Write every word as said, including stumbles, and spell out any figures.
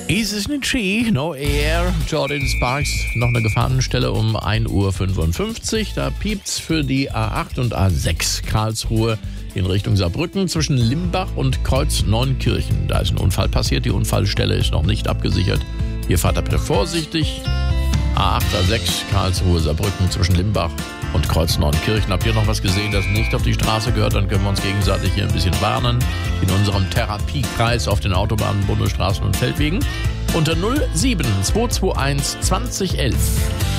Ist es nicht schön? No Air, Jordan Sparks. Noch eine Gefahrenstelle um ein Uhr fünfundfünfzig. Da piept's für die A acht und A sechs Karlsruhe in Richtung Saarbrücken zwischen Limbach und Kreuz Neunkirchen. Da ist ein Unfall passiert. Die Unfallstelle ist noch nicht abgesichert. Hier fahrt bitte vorsichtig. A acht, A sechs Karlsruhe, Saarbrücken zwischen Limbach und Kreuz Neunkirchen. Habt ihr noch was gesehen, das nicht auf die Straße gehört? Dann können wir uns gegenseitig hier ein bisschen warnen. In unserem Therapiekreis auf den Autobahnen, Bundesstraßen und Feldwegen. Unter null sieben zwei zwei eins zwanzig elf.